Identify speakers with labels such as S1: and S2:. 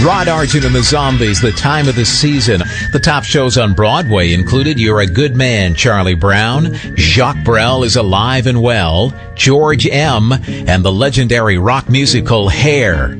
S1: Rod Argent and the Zombies, the time of the season. The top shows on Broadway included You're a Good Man, Charlie Brown, Jacques Brel is Alive and Well, George M., and the legendary rock musical Hair.